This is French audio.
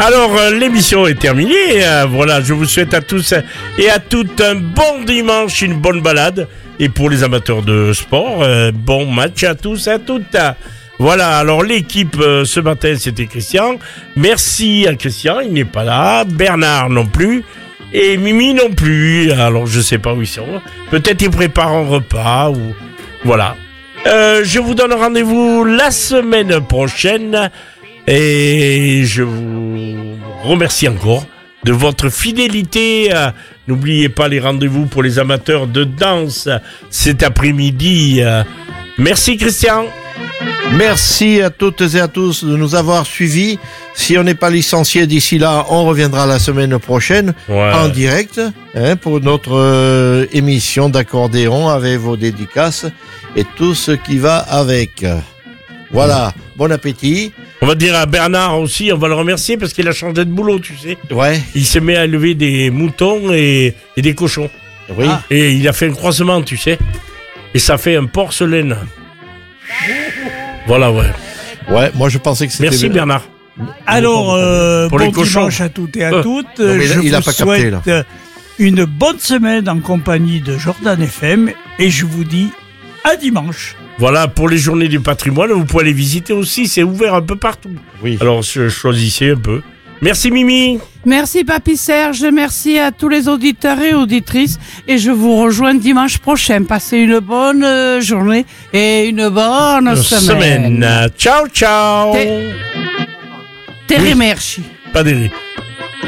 Alors, l'émission est terminée. Voilà, je vous souhaite à tous et à toutes un bon dimanche, une bonne balade. Et pour les amateurs de sport, bon match à tous et à toutes. Voilà, alors l'équipe ce matin, c'était Christian. Merci à Christian, il n'est pas là. Bernard non plus. Et Mimi non plus. Alors, je sais pas où ils sont. Peut-être ils préparent un repas ou... Voilà. Je vous donne rendez-vous la semaine prochaine. Et je vous remercie encore de votre fidélité. N'oubliez pas les rendez-vous pour les amateurs de danse cet après-midi. Merci Christian. Merci à toutes et à tous de nous avoir suivis. Si on n'est pas licencié d'ici là, on reviendra la semaine prochaine en direct pour notre émission d'accordéon avec vos dédicaces et tout ce qui va avec. Voilà, bon appétit. On va dire à Bernard aussi, on va le remercier parce qu'il a changé de boulot, tu sais. Ouais. Il s'est mis à élever des moutons et des cochons. Oui. Et il a fait un croisement, tu sais. Et ça fait un porcelaine. Voilà, ouais. Ouais, moi je pensais que c'était... Merci Bernard. Alors, pour bon les cochons. dimanche à toutes et à toutes. Non, mais je il a vous pas capté, là. souhaite une bonne semaine en compagnie de Jordan FM et je vous dis à dimanche. Voilà, pour les journées du patrimoine, vous pouvez les visiter aussi, c'est ouvert un peu partout. Oui. Alors, choisissez un peu. Merci Mimi. Merci Papy Serge, merci à tous les auditeurs et auditrices et je vous rejoins dimanche prochain. Passez une bonne journée et une bonne semaine. Ciao, ciao. Te remercie. Pas d'erreur.